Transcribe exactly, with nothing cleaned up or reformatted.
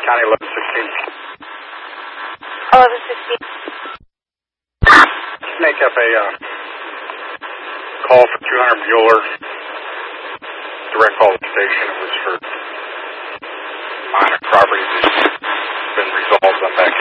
County, eleven sixteen. eleven sixteen. Make up a uh, call for two hundred Mueller. Direct call to the station. It was for minor property that's been resolved on back